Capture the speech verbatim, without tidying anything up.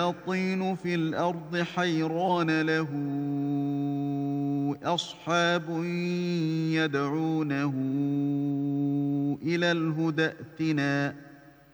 شياطين في الأرض حيران له أصحاب يدعونه إلى الهدى ائتنا